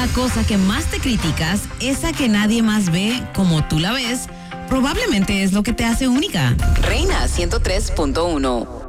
cosa que más te criticas, esa que nadie más ve como tú la ves, probablemente es lo que te hace única. Reina 103.1